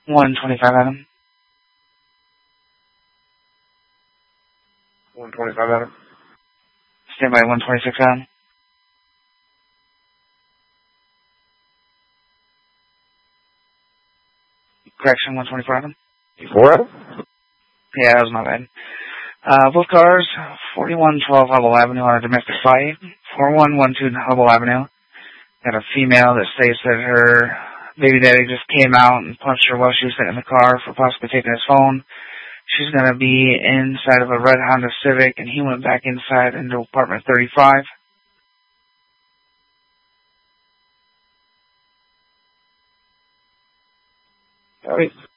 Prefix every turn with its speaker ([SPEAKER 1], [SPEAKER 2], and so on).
[SPEAKER 1] 125 Adam.
[SPEAKER 2] 125 Adam.
[SPEAKER 1] Stand by 126 Adam. Correction, 124 Adam.
[SPEAKER 2] 4 Adam?
[SPEAKER 1] Yeah, that was my bad. Both cars, 4112 Hubble Avenue on a domestic flight, 4112 Hubble Avenue. Got a female that states that her baby daddy just came out and punched her while she was sitting in the car for possibly taking his phone. She's going to be inside of a red Honda Civic, and he went back inside into apartment 35.
[SPEAKER 2] All right.